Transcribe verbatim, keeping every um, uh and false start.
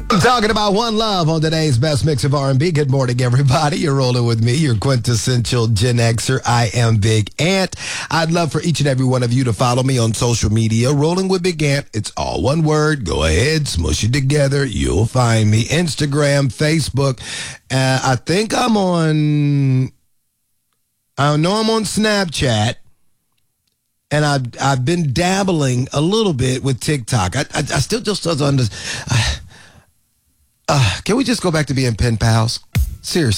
I'm talking about One Love on today's best mix of R and B. Good morning, everybody. You're rolling with me, your quintessential Gen Xer. I am Big Ant. I'd love for each and every one of you to follow me on social media. Rolling with Big Ant. It's all one word. Go ahead, smush it together. You'll find me. Instagram, Facebook. Uh, I think I'm on, I know I'm on Snapchat. And I've, I've been dabbling a little bit with TikTok. I, I, I still just doesn't understand. Uh, can we just go back to being pen pals? Seriously.